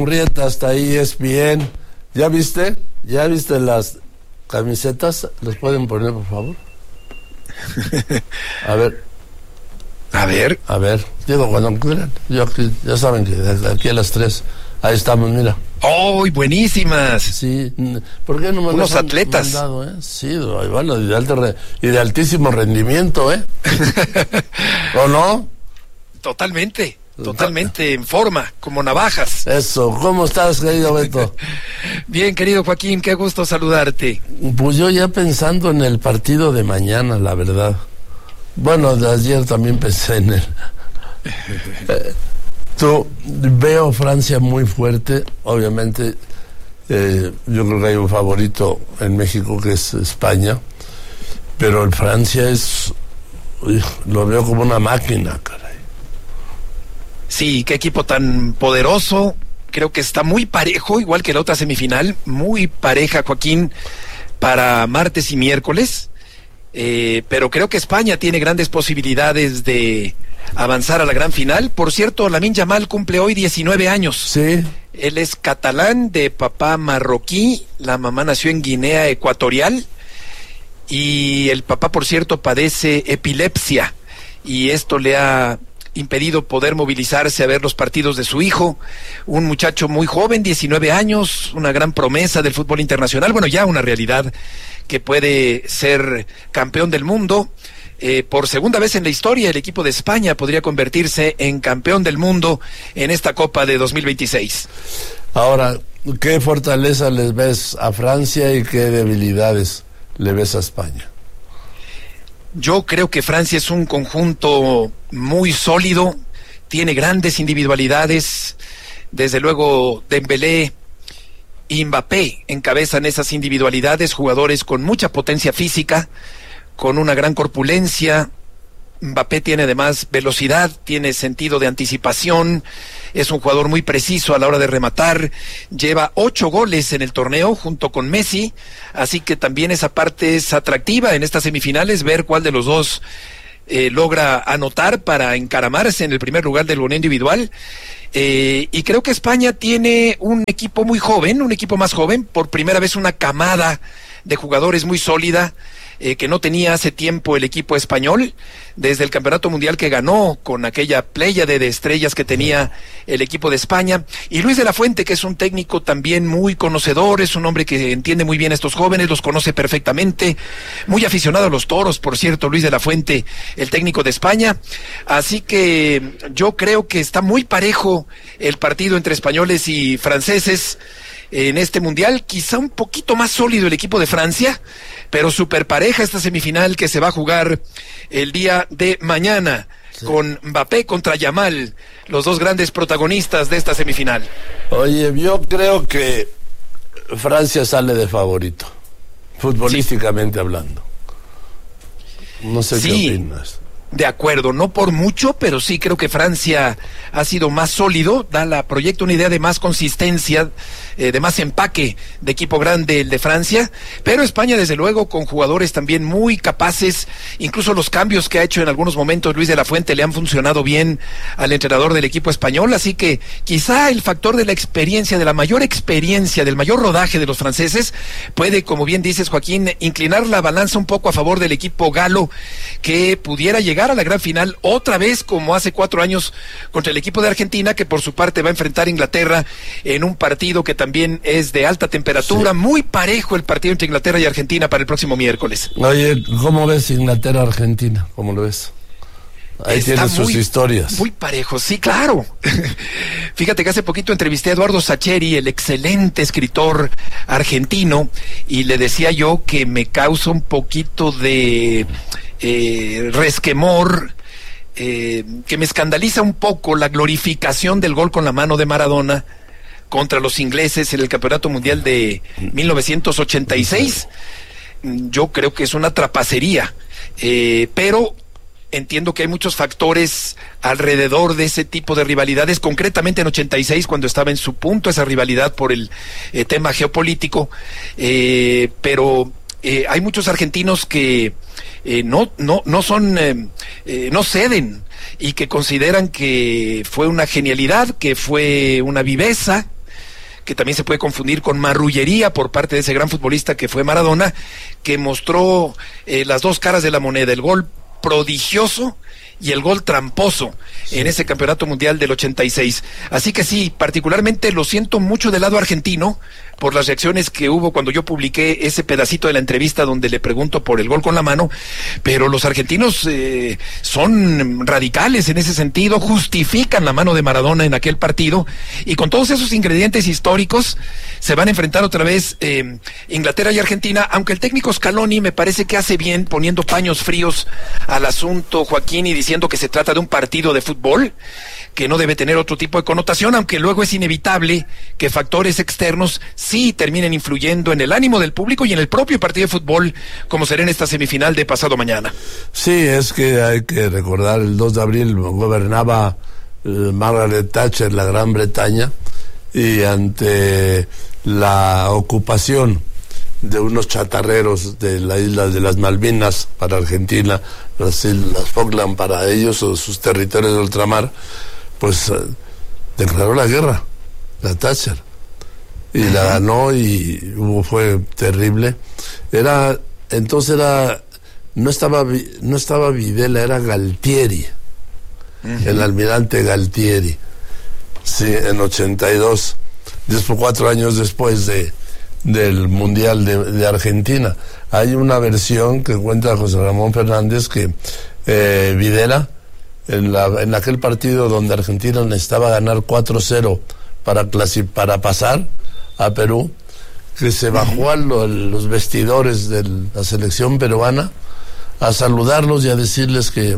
Rieta hasta ahí es bien. ¿Ya viste? ¿Ya viste las camisetas? ¿Los pueden poner, por favor? A ver. A ver. Digo, cuando quieran. Yo aquí, ya saben que desde aquí a las 3. Ahí estamos, mira. ¡Oh, buenísimas! Sí. ¿Por qué no me unos atletas? Mandado, Sí, bueno, y de altísimo rendimiento, ¿eh? ¿O no? Totalmente en forma, como navajas. Eso, ¿cómo estás, querido Beto? Bien, querido Joaquín, qué gusto saludarte. Pues yo ya pensando en el partido de mañana, la verdad. Bueno, de ayer también pensé en él. Veo Francia muy fuerte, obviamente. Yo creo que hay un favorito en México que es España, pero el Francia lo veo como una máquina, caray. Sí, qué equipo tan poderoso. Creo que está muy parejo, igual que la otra semifinal, muy pareja, Joaquín, para martes y miércoles. Pero creo que España tiene grandes posibilidades de avanzar a la gran final. Por cierto, Lamine Yamal cumple hoy 19 años. Sí. Él es catalán, de papá marroquí, la mamá nació en Guinea Ecuatorial y el papá, por cierto, padece epilepsia y esto le ha impedido poder movilizarse a ver los partidos de su hijo, un muchacho muy joven, 19 años, una gran promesa del fútbol internacional, bueno, ya una realidad que puede ser campeón del mundo. Por segunda vez en la historia, el equipo de España podría convertirse en campeón del mundo en esta Copa de 2026. Ahora, ¿qué fortaleza les ves a Francia y qué debilidades le ves a España? Yo creo que Francia es un conjunto muy sólido, tiene grandes individualidades, desde luego Dembélé y Mbappé encabezan esas individualidades, jugadores con mucha potencia física, con una gran corpulencia. Mbappé tiene además velocidad, tiene sentido de anticipación, es un jugador muy preciso a la hora de rematar, lleva 8 goles en el torneo junto con Messi, así que también esa parte es atractiva en estas semifinales, ver cuál de los dos logra anotar para encaramarse en el primer lugar del boneo individual. Y creo que España tiene un equipo muy joven, un equipo más joven, por primera vez una camada de jugadores muy sólida, que no tenía hace tiempo el equipo español, desde el campeonato mundial que ganó con aquella pléyade de estrellas que tenía el equipo de España, y Luis de la Fuente, que es un técnico también muy conocedor, es un hombre que entiende muy bien a estos jóvenes, los conoce perfectamente, muy aficionado a los toros, por cierto, Luis de la Fuente, el técnico de España, así que yo creo que está muy parejo el partido entre españoles y franceses en este mundial, quizá un poquito más sólido el equipo de Francia, pero súper pareja esta semifinal que se va a jugar el día de mañana, sí, con Mbappé contra Yamal, los dos grandes protagonistas de esta semifinal. Oye, yo creo que Francia sale de favorito, futbolísticamente hablando. No sé qué opinas. De acuerdo, no por mucho, pero sí creo que Francia ha sido más sólido, proyecta una idea de más consistencia, de más empaque de equipo grande el de Francia, pero España desde luego con jugadores también muy capaces, incluso los cambios que ha hecho en algunos momentos Luis de la Fuente le han funcionado bien al entrenador del equipo español, así que quizá el factor de la experiencia, de la mayor experiencia, del mayor rodaje de los franceses, puede, como bien dices Joaquín, inclinar la balanza un poco a favor del equipo galo, que pudiera llegar a la gran final otra vez como hace 4 años contra el equipo de Argentina, que por su parte va a enfrentar a Inglaterra en un partido que también es de alta temperatura, sí, muy parejo el partido entre Inglaterra y Argentina para el próximo miércoles. Oye, ¿cómo ves Inglaterra-Argentina? ¿Cómo lo ves? Ahí tienes sus historias. Muy parejo, sí, claro. Fíjate que hace poquito entrevisté a Eduardo Sacheri, el excelente escritor argentino, y le decía yo que me causa un poquito de resquemor, que me escandaliza un poco la glorificación del gol con la mano de Maradona contra los ingleses en el Campeonato Mundial de 1986. Yo creo que es una trapacería, pero entiendo que hay muchos factores alrededor de ese tipo de rivalidades, concretamente en 86, cuando estaba en su punto esa rivalidad por el tema geopolítico, pero hay muchos argentinos que no ceden y que consideran que fue una genialidad, que fue una viveza, que también se puede confundir con marrullería por parte de ese gran futbolista que fue Maradona, que mostró las dos caras de la moneda, el gol prodigioso y el gol tramposo en ese campeonato mundial del 86. Así que sí, particularmente lo siento mucho del lado argentino por las reacciones que hubo cuando yo publiqué ese pedacito de la entrevista donde le pregunto por el gol con la mano, pero los argentinos son radicales en ese sentido, justifican la mano de Maradona en aquel partido, y con todos esos ingredientes históricos se van a enfrentar otra vez Inglaterra y Argentina, aunque el técnico Scaloni me parece que hace bien poniendo paños fríos al asunto, Joaquín, y diciendo que se trata de un partido de fútbol, que no debe tener otro tipo de connotación, aunque luego es inevitable que factores externos sí terminen influyendo en el ánimo del público y en el propio partido de fútbol, como será en esta semifinal de pasado mañana. Sí, es que hay que recordar, el 2 de abril gobernaba Margaret Thatcher, la Gran Bretaña, y ante la ocupación de unos chatarreros de la isla de las Malvinas para Argentina, las islas Falkland para ellos, o sus territorios de ultramar, pues declaró la guerra, la Thatcher, y la ganó, y fue terrible. No estaba Videla, era Galtieri, el almirante Galtieri, sí, en 82, después 4 años después del Mundial de Argentina. Hay una versión que cuenta José Ramón Fernández que Videla, en aquel partido donde Argentina necesitaba ganar 4-0 para pasar a Perú, que se bajó a los vestidores de la selección peruana a saludarlos y a decirles que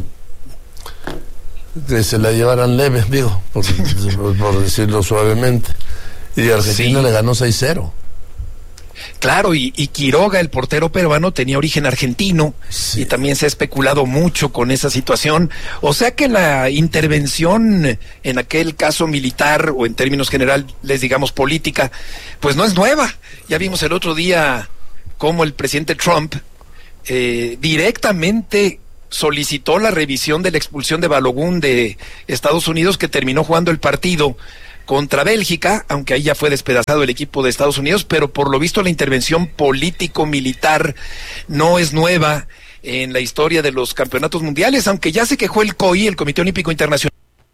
se la llevaran leve, digo, por decirlo suavemente, y Argentina le ganó 6-0. Claro, y Quiroga, el portero peruano, tenía origen argentino, y también se ha especulado mucho con esa situación. O sea que la intervención en aquel caso militar, o en términos generales, digamos política, pues no es nueva. Ya vimos el otro día cómo el presidente Trump directamente solicitó la revisión de la expulsión de Balogun de Estados Unidos, que terminó jugando el partido contra Bélgica, aunque ahí ya fue despedazado el equipo de Estados Unidos, pero por lo visto la intervención político-militar no es nueva en la historia de los campeonatos mundiales, aunque ya se quejó el COI, el Comité Olímpico Internacional,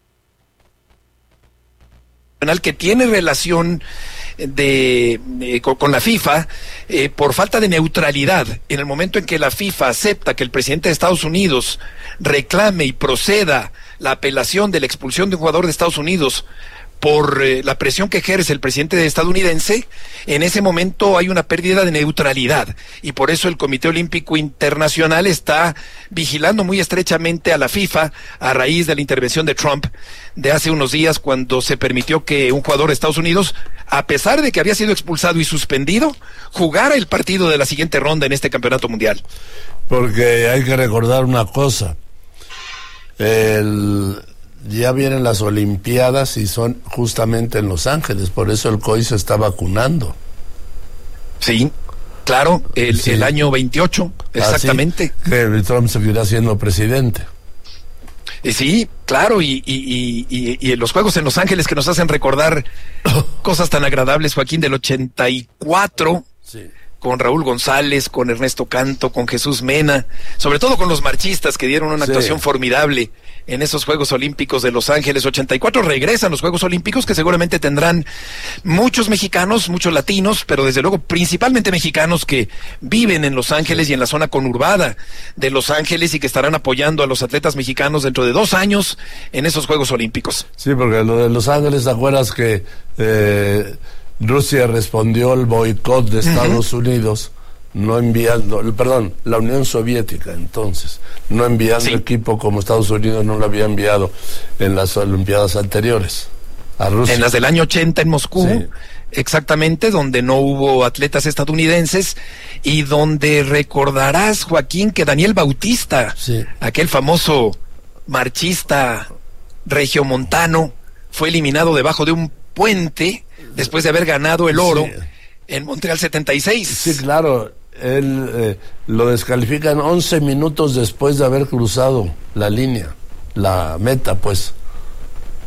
que tiene relación con la FIFA por falta de neutralidad. En el momento en que la FIFA acepta que el presidente de Estados Unidos reclame y proceda la apelación de la expulsión de un jugador de Estados Unidos por la presión que ejerce el presidente estadounidense, en ese momento hay una pérdida de neutralidad, y por eso el Comité Olímpico Internacional está vigilando muy estrechamente a la FIFA a raíz de la intervención de Trump de hace unos días, cuando se permitió que un jugador de Estados Unidos, a pesar de que había sido expulsado y suspendido, jugara el partido de la siguiente ronda en este campeonato mundial. Porque hay que recordar una cosa, ya vienen las Olimpiadas y son justamente en Los Ángeles, por eso el COI se está vacunando. Sí, claro, el año 28, exactamente. Así que Trump seguirá siendo presidente. Sí, claro, y los Juegos en Los Ángeles que nos hacen recordar cosas tan agradables, Joaquín, del 84, sí, con Raúl González, con Ernesto Canto, con Jesús Mena, sobre todo con los marchistas que dieron una actuación formidable en esos Juegos Olímpicos de Los Ángeles. 84 regresan los Juegos Olímpicos, que seguramente tendrán muchos mexicanos, muchos latinos, pero desde luego principalmente mexicanos que viven en Los Ángeles y en la zona conurbada de Los Ángeles, y que estarán apoyando a los atletas mexicanos dentro de 2 años en esos Juegos Olímpicos. Sí, porque lo de Los Ángeles, ¿te acuerdas que Rusia respondió al boicot de Estados Unidos, no enviando, la Unión Soviética entonces, no enviando equipo como Estados Unidos no lo había enviado en las Olimpiadas anteriores a Rusia? En las del año 80 en Moscú, exactamente, donde no hubo atletas estadounidenses, y donde recordarás, Joaquín, que Daniel Bautista, aquel famoso marchista regiomontano, fue eliminado debajo de un puente después de haber ganado el oro en Montreal 76. Sí, claro, él lo descalifican 11 minutos después de haber cruzado la línea, la meta, pues.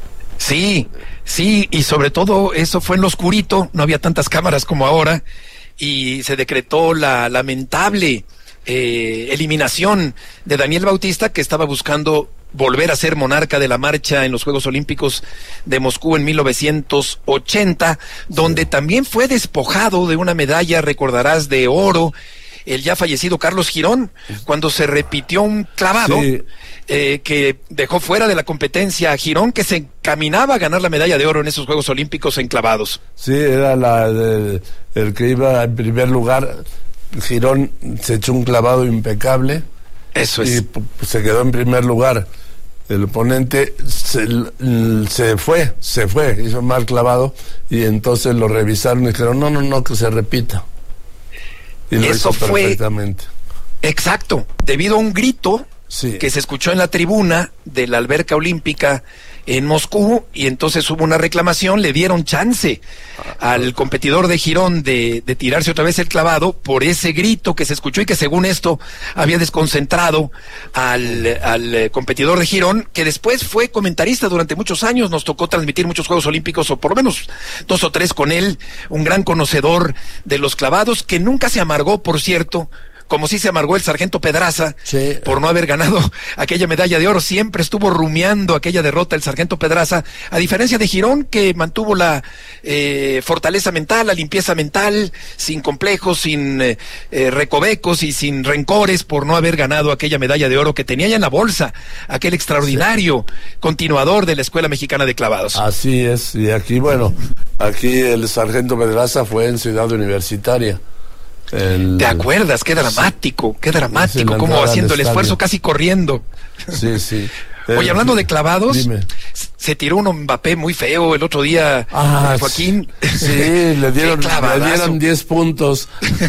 Sí, sí, y sobre todo eso fue en lo oscurito, no había tantas cámaras como ahora, y se decretó la lamentable eliminación de Daniel Bautista, que estaba buscando volver a ser monarca de la marcha en los Juegos Olímpicos de Moscú en 1980, donde también fue despojado de una medalla, recordarás, de oro, el ya fallecido Carlos Girón, cuando se repitió un clavado. Sí. Que dejó fuera de la competencia a Girón, que se encaminaba a ganar la medalla de oro en esos Juegos Olímpicos en clavados. Sí, era el que iba en primer lugar. Girón se echó un clavado impecable. Eso es. Y se quedó en primer lugar. El oponente se fue, hizo mal clavado, y entonces lo revisaron y dijeron, no, que se repita. Y lo hizo perfectamente. Exacto, debido a un grito. Sí. Que se escuchó en la tribuna de la alberca olímpica en Moscú, y entonces hubo una reclamación, le dieron chance al competidor de Girón de tirarse otra vez el clavado por ese grito que se escuchó y que según esto había desconcentrado al competidor de Girón, que después fue comentarista durante muchos años, nos tocó transmitir muchos Juegos Olímpicos, o por lo menos 2 o 3 con él, un gran conocedor de los clavados, que nunca se amargó, por cierto, como sí se amargó el sargento Pedraza, sí, por no haber ganado aquella medalla de oro. Siempre estuvo rumiando aquella derrota el sargento Pedraza, a diferencia de Girón, que mantuvo la fortaleza mental, la limpieza mental, sin complejos, sin recovecos y sin rencores por no haber ganado aquella medalla de oro que tenía ya en la bolsa, aquel extraordinario continuador de la Escuela Mexicana de Clavados. Así es, y aquí el sargento Pedraza fue en Ciudad Universitaria. ¿Te acuerdas? Qué dramático, como haciendo el esfuerzo, casi corriendo. Sí. Oye, hablando de clavados, dime. Se tiró un Mbappé muy feo el otro día, Joaquín. Sí, le dieron 10 puntos.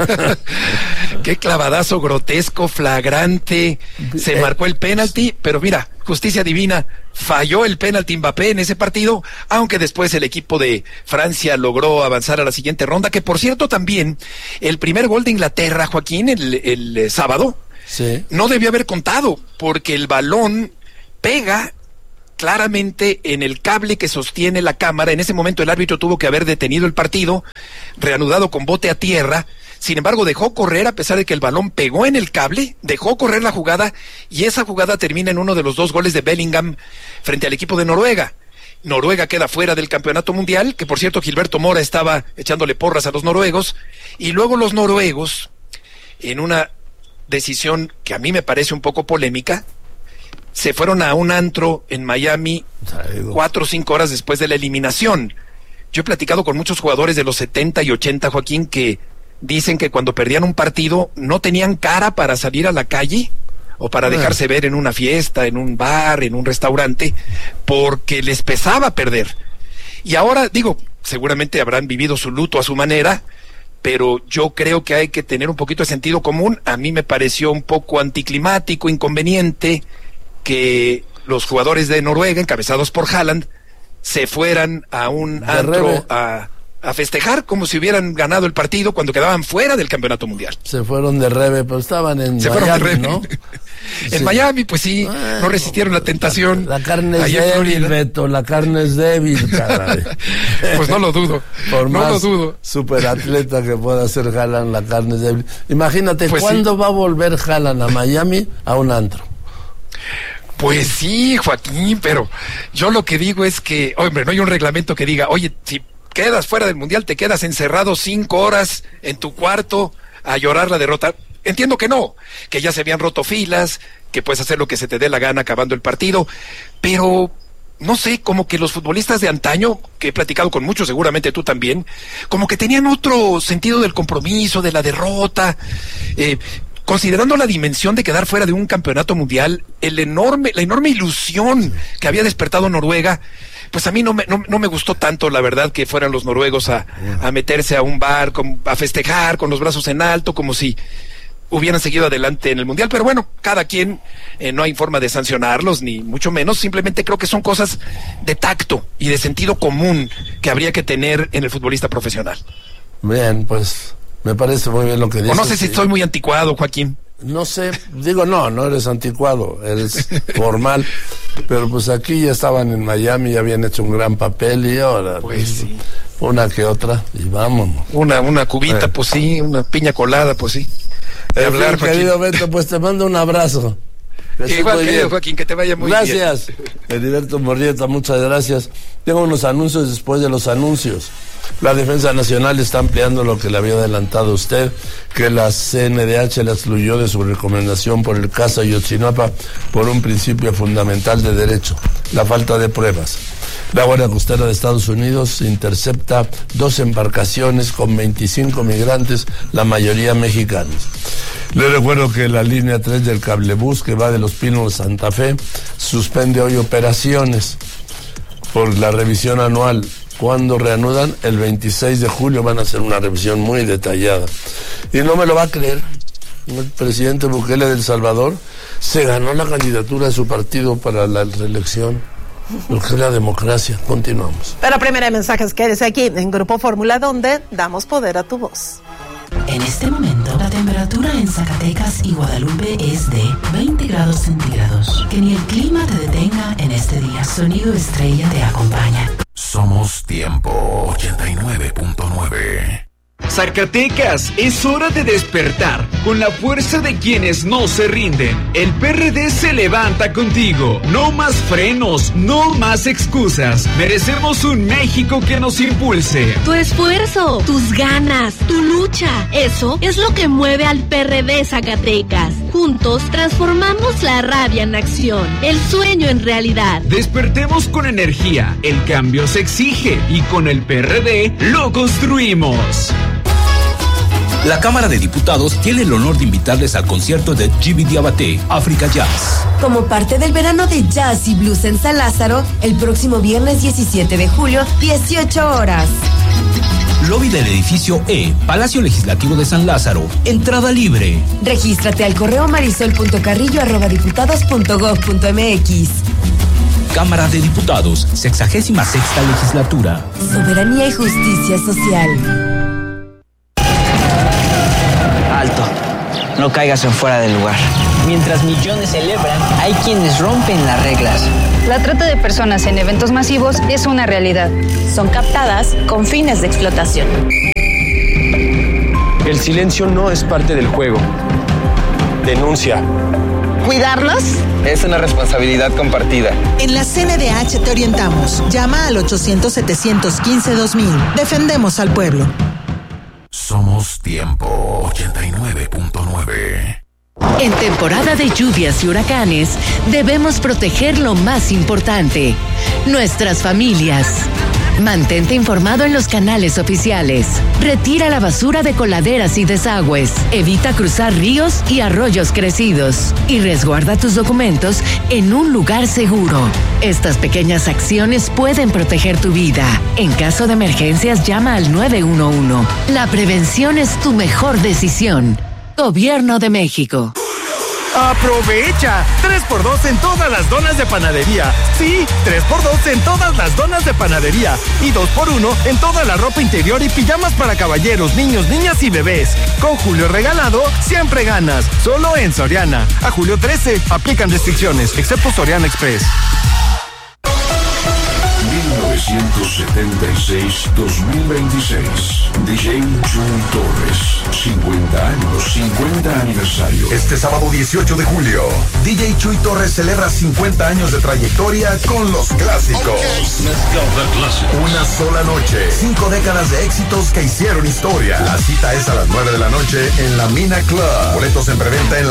Qué clavadazo grotesco, flagrante. Se marcó el penalti, pero mira, justicia divina, falló el penalti Mbappé en ese partido, aunque después el equipo de Francia logró avanzar a la siguiente ronda, que por cierto también el primer gol de Inglaterra, Joaquín, el sábado, sí, no debió haber contado, porque el balón pega claramente en el cable que sostiene la cámara. En ese momento el árbitro tuvo que haber detenido el partido, reanudado con bote a tierra. Sin embargo, dejó correr, a pesar de que el balón pegó en el cable, dejó correr la jugada, y esa jugada termina en uno de los 2 goles de Bellingham frente al equipo de Noruega. Noruega queda fuera del campeonato mundial, que por cierto Gilberto Mora estaba echándole porras a los noruegos, y luego los noruegos, en una decisión que a mí me parece un poco polémica, se fueron a un antro en Miami 4 o 5 horas después de la eliminación. Yo he platicado con muchos jugadores de los 70 y 80, Joaquín, que dicen que cuando perdían un partido no tenían cara para salir a la calle o para dejarse ver en una fiesta, en un bar, en un restaurante, porque les pesaba perder. Y ahora, digo, seguramente habrán vivido su luto a su manera, pero yo creo que hay que tener un poquito de sentido común. A mí me pareció un poco anticlimático, inconveniente, que los jugadores de Noruega, encabezados por Haaland, se fueran a un antro a festejar como si hubieran ganado el partido cuando quedaban fuera del campeonato mundial. Se fueron de rebe, pero estaban en Miami, ¿no? En Miami, pues sí, no resistieron la tentación. La carne es débil, Beto, la carne es débil, caray. Pues no lo dudo, no lo dudo. Superatleta que pueda ser Haaland, la carne es débil. Imagínate, pues ¿cuándo va a volver Haaland a Miami a un antro? Pues sí, Joaquín, pero yo lo que digo es que, hombre, no hay un reglamento que diga, oye, si quedas fuera del mundial, te quedas encerrado 5 horas en tu cuarto a llorar la derrota. Entiendo que no, que ya se habían roto filas, que puedes hacer lo que se te dé la gana acabando el partido, pero no sé, como que los futbolistas de antaño, que he platicado con muchos, seguramente tú también, como que tenían otro sentido del compromiso, de la derrota, considerando la dimensión de quedar fuera de un campeonato mundial, la enorme ilusión que había despertado Noruega, pues a mí no me gustó tanto, la verdad, que fueran los noruegos a meterse a un bar, a festejar con los brazos en alto, como si hubieran seguido adelante en el mundial. Pero bueno, cada quien, no hay forma de sancionarlos, ni mucho menos. Simplemente creo que son cosas de tacto y de sentido común que habría que tener en el futbolista profesional. Bien, pues me parece muy bien lo que dices. O no sé si estoy muy anticuado, Joaquín. No sé, digo, no eres anticuado, eres formal, pero pues aquí ya estaban en Miami, ya habían hecho un gran papel y ahora Pues sí. una que otra y vámonos. Una cubita, pues sí, una piña colada, pues sí. Hablar, querido Beto, pues te mando un abrazo. Igual, querido Joaquín, que te vaya muy bien. Gracias, Heriberto Murrieta, muchas gracias. Tengo unos anuncios después de los anuncios. La Defensa Nacional está ampliando lo que le había adelantado a usted, que la CNDH la excluyó de su recomendación por el caso Ayotzinapa por un principio fundamental de derecho, la falta de pruebas. La Guardia Costera de Estados Unidos intercepta 2 embarcaciones con 25 migrantes, la mayoría mexicanos. Les recuerdo que la línea 3 del cablebús que va de Los Pinos a Santa Fe suspende hoy operaciones por la revisión anual. Cuando reanudan, el 26 de julio van a hacer una revisión muy detallada. Y no me lo va a creer, el presidente Bukele de El Salvador se ganó la candidatura de su partido para la reelección. Lo que es la democracia. Continuamos. Pero primero mensajes que eres aquí en Grupo Fórmula, donde damos poder a tu voz. En este momento, la temperatura en Zacatecas y Guadalupe es de 20 grados centígrados. Que ni el clima te detenga en este día. Sonido Estrella te acompaña. Somos Tiempo 89.9. Zacatecas, es hora de despertar con la fuerza de quienes no se rinden. El PRD se levanta contigo. No más frenos, no más excusas. Merecemos un México que nos impulse. Tu esfuerzo, tus ganas, tu lucha, eso es lo que mueve al PRD Zacatecas. Juntos transformamos la rabia en acción, el sueño en realidad. Despertemos con energía. El cambio se exige y con el PRD lo construimos. La Cámara de Diputados tiene el honor de invitarles al concierto de Jimmy Diabaté, África Jazz. Como parte del verano de jazz y blues en San Lázaro, el próximo viernes 17 de julio, 18 horas. Lobby del edificio E, Palacio Legislativo de San Lázaro. Entrada libre. Regístrate al correo marisol.carrillo@diputados.gov.mx. Cámara de Diputados, 66ª legislatura. Soberanía y justicia social. Alto, no caigas en fuera del lugar. Mientras millones celebran, hay quienes rompen las reglas. La trata de personas en eventos masivos es una realidad. Son captadas con fines de explotación. El silencio no es parte del juego. Denuncia. ¿Cuidarlos? Es una responsabilidad compartida. En la CNDH te orientamos. Llama al 800-715-2000. Defendemos al pueblo. Somos Tiempo 89.9. En temporada de lluvias y huracanes, debemos proteger lo más importante, nuestras familias. Mantente informado en los canales oficiales. Retira la basura de coladeras y desagües. Evita cruzar ríos y arroyos crecidos. Y resguarda tus documentos en un lugar seguro. Estas pequeñas acciones pueden proteger tu vida. En caso de emergencias, llama al 911. La prevención es tu mejor decisión. Gobierno de México. ¡Aprovecha! 3x2 en todas las donas de panadería. Sí, 3x2 en todas las donas de panadería. Y 2x1 en toda la ropa interior y pijamas para caballeros, niños, niñas y bebés. Con Julio Regalado, siempre ganas. Solo en Soriana. A julio 13, aplican restricciones, excepto Soriana Express. 1976-2026. DJ Chuy Torres. 50 años, 50 aniversario. Este sábado 18 de julio, DJ Chuy Torres celebra 50 años de trayectoria con los clásicos. Una sola noche, 5 décadas de éxitos que hicieron historia. La cita es a las 9 de la noche en la Mina Club. Boletos en preventa en la